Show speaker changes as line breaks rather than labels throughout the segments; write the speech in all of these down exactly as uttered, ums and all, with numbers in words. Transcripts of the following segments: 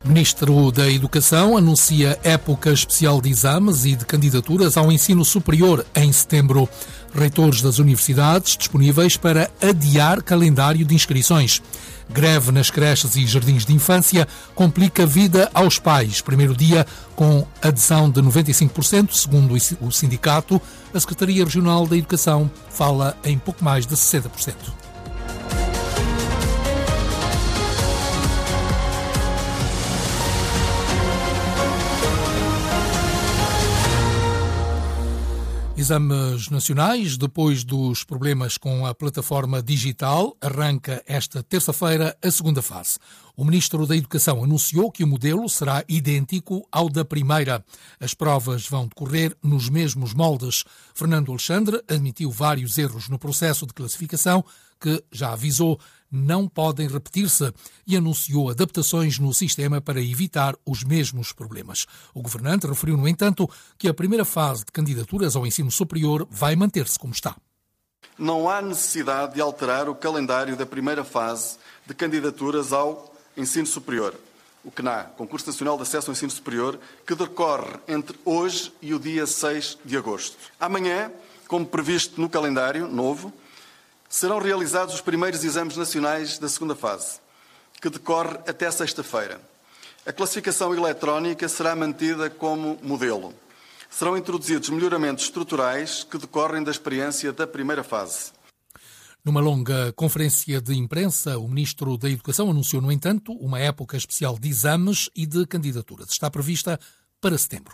Ministro da Educação anuncia época especial de exames e de candidaturas ao ensino superior em setembro. Reitores das universidades disponíveis para adiar calendário de inscrições. Greve nas creches e jardins de infância complica a vida aos pais. Primeiro dia com adesão de noventa e cinco por cento, segundo o sindicato. A Secretaria Regional da Educação fala em pouco mais de sessenta por cento. Exames nacionais, depois dos problemas com a plataforma digital, arranca esta terça-feira a segunda fase. O Ministro da Educação anunciou que o modelo será idêntico ao da primeira. As provas vão decorrer nos mesmos moldes. Fernando Alexandre admitiu vários erros no processo de classificação que, já avisou, não podem repetir-se e anunciou adaptações no sistema para evitar os mesmos problemas. O governante referiu, no entanto, que a primeira fase de candidaturas ao ensino superior vai manter-se como está.
Não há necessidade de alterar o calendário da primeira fase de candidaturas ao ensino superior, o C N A, Concurso Nacional de Acesso ao Ensino Superior, que decorre entre hoje e o dia seis de agosto. Amanhã, como previsto no calendário novo, serão realizados os primeiros exames nacionais da segunda fase, que decorre até sexta-feira. A classificação eletrónica será mantida como modelo. Serão introduzidos melhoramentos estruturais que decorrem da experiência da primeira fase.
Numa longa conferência de imprensa, o Ministro da Educação anunciou, no entanto, uma época especial de exames e de candidaturas. Está prevista para setembro.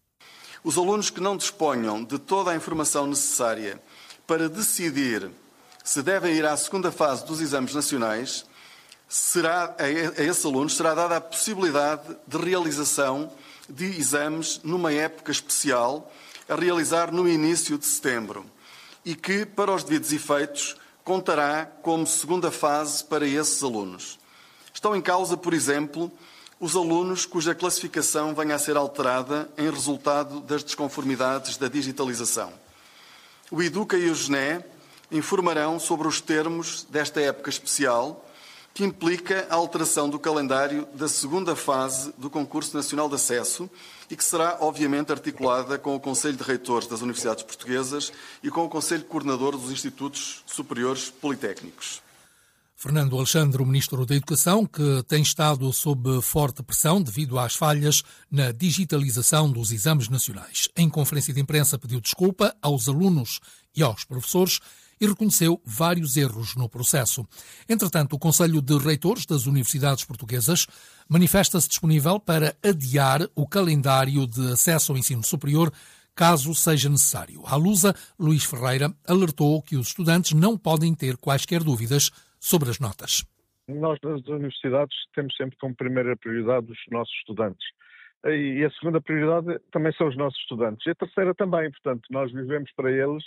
Os alunos que não disponham de toda a informação necessária para decidir se devem ir à segunda fase dos exames nacionais, será, a esses alunos será dada a possibilidade de realização de exames numa época especial, a realizar no início de setembro, e que, para os devidos efeitos, contará como segunda fase para esses alunos. Estão em causa, por exemplo, os alunos cuja classificação venha a ser alterada em resultado das desconformidades da digitalização. O Educa e o G N E informarão sobre os termos desta época especial, que implica a alteração do calendário da segunda fase do Concurso Nacional de Acesso e que será, obviamente, articulada com o Conselho de Reitores das Universidades Portuguesas e com o Conselho Coordenador dos Institutos Superiores Politécnicos.
Fernando Alexandre, o Ministro da Educação, que tem estado sob forte pressão devido às falhas na digitalização dos exames nacionais. Em conferência de imprensa pediu desculpa aos alunos e aos professores e reconheceu vários erros no processo. Entretanto, o Conselho de Reitores das Universidades Portuguesas manifesta-se disponível para adiar o calendário de acesso ao ensino superior, caso seja necessário. À Lusa, Luís Ferreira alertou que os estudantes não podem ter quaisquer dúvidas sobre as notas.
Nós, nas universidades, temos sempre como primeira prioridade os nossos estudantes. E a segunda prioridade também são os nossos estudantes. E a terceira também. Portanto, nós vivemos para eles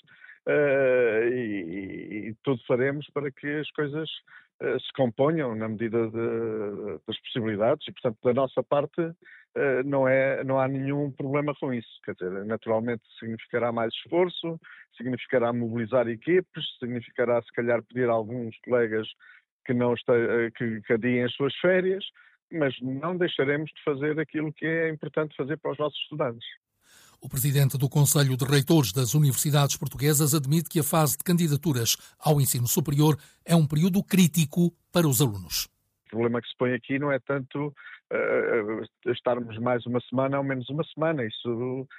uh, e, e tudo faremos para que as coisas uh, se componham na medida de, das possibilidades. E, portanto, da nossa parte, uh, não, é, não há nenhum problema com isso. Quer dizer, naturalmente significará mais esforço, significará mobilizar equipes, significará, se calhar, pedir a alguns colegas que, não este, que, que adiem as suas férias, mas não deixaremos de fazer aquilo que é importante fazer para os nossos estudantes.
O presidente do Conselho de Reitores das Universidades Portuguesas admite que a fase de candidaturas ao ensino superior é um período crítico para os alunos.
O problema que se põe aqui não é tanto uh, estarmos mais uma semana ou menos uma semana. Isso,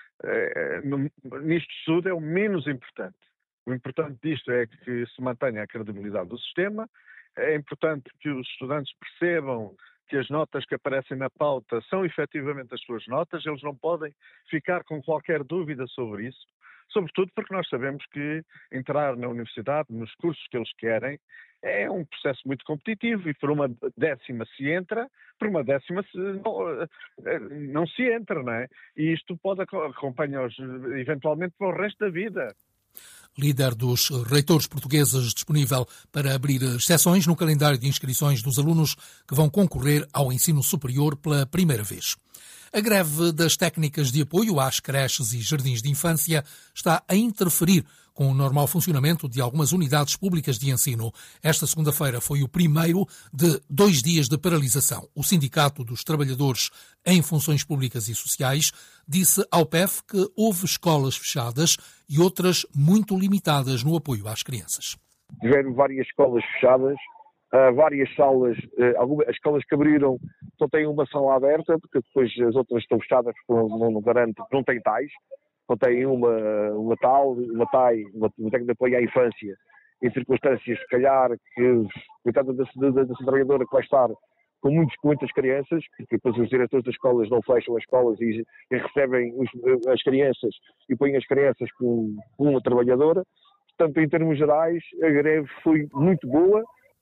uh, no, nisto tudo, é o menos importante. O importante disto é que se mantenha a credibilidade do sistema. É importante que os estudantes percebam que as notas que aparecem na pauta são efetivamente as suas notas, eles não podem ficar com qualquer dúvida sobre isso, sobretudo porque nós sabemos que entrar na universidade, nos cursos que eles querem, é um processo muito competitivo e por uma décima se entra, por uma décima se, não, não se entra, não é? E isto pode acompanhar-os eventualmente para o resto da vida.
Líder dos reitores portugueses disponível para abrir exceções no calendário de inscrições dos alunos que vão concorrer ao ensino superior pela primeira vez. A greve das técnicas de apoio às creches e jardins de infância está a interferir com o normal funcionamento de algumas unidades públicas de ensino. Esta segunda-feira foi o primeiro de dois dias de paralisação. O Sindicato dos Trabalhadores em Funções Públicas e Sociais disse ao P E F que houve escolas fechadas e outras muito limitadas no apoio às crianças.
Tiveram várias escolas fechadas, várias salas, algumas, as escolas que abriram só têm uma sala aberta, porque depois as outras estão fechadas porque não, não garante, não tem tais. Só tem uma, uma tal, uma T A I, uma técnica de apoio à infância, em circunstâncias, se calhar, que, coitada dessa, dessa trabalhadora que vai estar com, muitos, com muitas crianças, porque depois os diretores das escolas não fecham as escolas e, e recebem os, as crianças e põem as crianças com, com uma trabalhadora. Portanto, em termos gerais, a greve foi muito boa.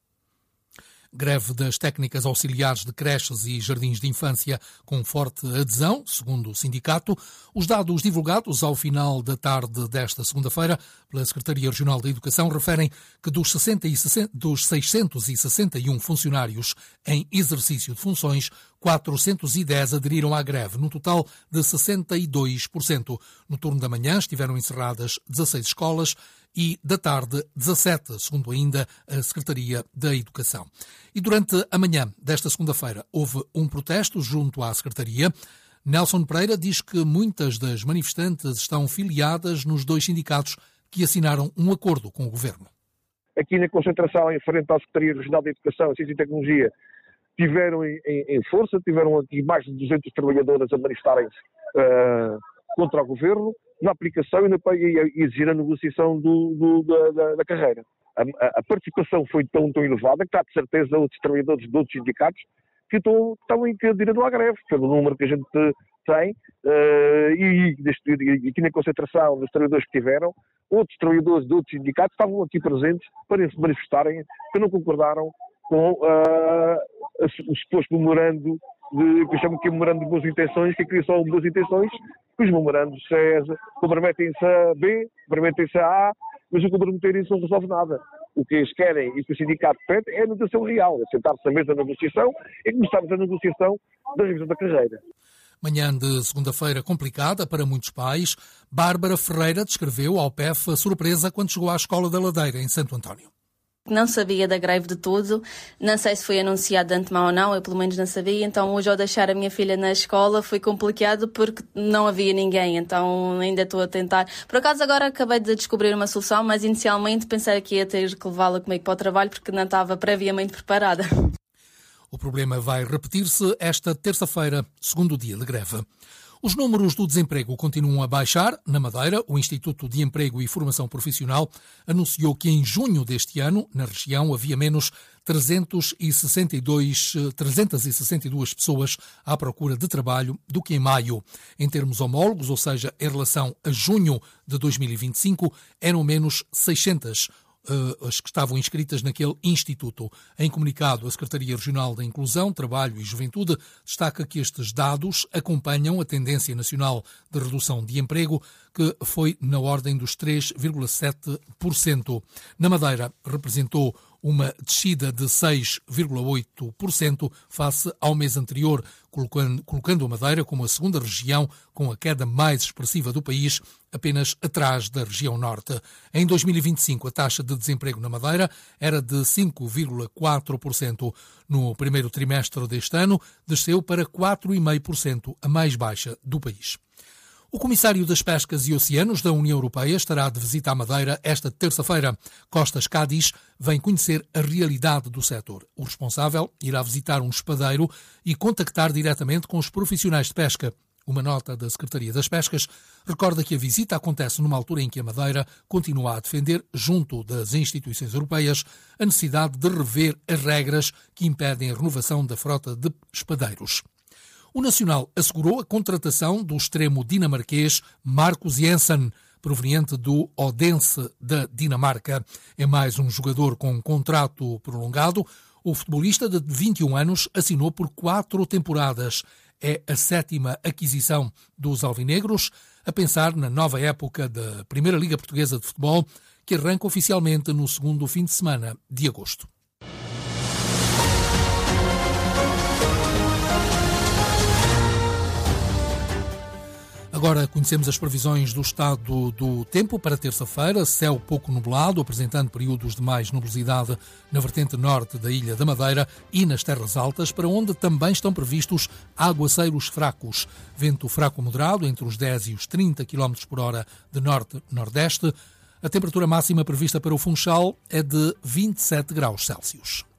Greve das técnicas auxiliares de creches e jardins de infância com forte adesão, segundo o sindicato. Os dados divulgados ao final da tarde desta segunda-feira pela Secretaria Regional da Educação referem que dos, sessenta e sessenta, dos seiscentos e sessenta e um funcionários em exercício de funções, quatrocentos e dez aderiram à greve, num total de sessenta e dois por cento. No turno da manhã estiveram encerradas dezasseis escolas e da tarde dezassete, segundo ainda a Secretaria da Educação. E durante a manhã desta segunda-feira houve um protesto junto à Secretaria. Nelson Pereira diz que muitas das manifestantes estão filiadas nos dois sindicatos que assinaram um acordo com o Governo.
Aqui na concentração, em frente à Secretaria Regional da Educação, Ciência e Tecnologia, tiveram em, em, em força, tiveram aqui mais de duzentas trabalhadoras a manifestarem-se uh, contra o Governo, na aplicação e, na, e exigir a negociação do, do, da, da, da carreira. A, a participação foi tão, tão elevada que está de certeza outros trabalhadores de outros sindicatos que estão, estão em aderindo à greve, pelo número que a gente tem, uh, e, e aqui na concentração dos trabalhadores que tiveram, outros trabalhadores de outros sindicatos estavam aqui presentes para se manifestarem, que não concordaram com uh, o suposto memorando, de, que eu chamo de memorando de boas intenções, que cria só boas intenções, que os memorandos comprometem-se a B, comprometem-se a A, mas o comprometer isso não resolve nada. O que eles querem e que o sindicato pede é a negociação real, é sentar-se na mesa da negociação e começarmos a negociação da revisão da carreira.
Manhã de segunda-feira complicada para muitos pais. Bárbara Ferreira descreveu ao P E F a surpresa quando chegou à Escola da Ladeira, em Santo António.
Não sabia da greve de tudo, não sei se foi anunciado de antemão ou não, eu pelo menos não sabia, então hoje ao deixar a minha filha na escola foi complicado porque não havia ninguém, então ainda estou a tentar. Por acaso agora acabei de descobrir uma solução, mas inicialmente pensei que ia ter que levá-la comigo para o trabalho porque não estava previamente preparada.
O problema vai repetir-se esta terça-feira, segundo dia de greve. Os números do desemprego continuam a baixar. Na Madeira, o Instituto de Emprego e Formação Profissional anunciou que em junho deste ano, na região, havia menos trezentas e sessenta e duas pessoas à procura de trabalho do que em maio. Em termos homólogos, ou seja, em relação a junho de dois mil e vinte e cinco, eram menos seiscentas as que estavam inscritas naquele instituto. Em comunicado, a Secretaria Regional da Inclusão, Trabalho e Juventude destaca que estes dados acompanham a tendência nacional de redução de emprego, que foi na ordem dos três vírgula sete por cento. Na Madeira, representou uma descida de seis vírgula oito por cento face ao mês anterior, colocando, colocando a Madeira como a segunda região com a queda mais expressiva do país, apenas atrás da região norte. Em dois mil e vinte e cinco, a taxa de desemprego na Madeira era de cinco vírgula quatro por cento. No primeiro trimestre deste ano, desceu para quatro vírgula cinco por cento, a mais baixa do país. O Comissário das Pescas e Oceanos da União Europeia estará de visita à Madeira esta terça-feira. Costas Cádiz vem conhecer a realidade do setor. O responsável irá visitar um espadeiro e contactar diretamente com os profissionais de pesca. Uma nota da Secretaria das Pescas recorda que a visita acontece numa altura em que a Madeira continua a defender, junto das instituições europeias, a necessidade de rever as regras que impedem a renovação da frota de espadeiros. O Nacional assegurou a contratação do extremo dinamarquês Marcus Jensen, proveniente do Odense da Dinamarca. É mais um jogador com um contrato prolongado. O futebolista de vinte e um anos assinou por quatro temporadas. É a sétima aquisição dos alvinegros, a pensar na nova época da Primeira Liga Portuguesa de Futebol, que arranca oficialmente no segundo fim de semana de agosto. Agora conhecemos as previsões do estado do tempo para terça-feira. Céu pouco nublado, apresentando períodos de mais nubosidade na vertente norte da Ilha da Madeira e nas terras altas, para onde também estão previstos aguaceiros fracos. Vento fraco moderado entre os dez e os trinta quilómetros por hora de norte-nordeste. A temperatura máxima prevista para o Funchal é de vinte e sete graus Celsius.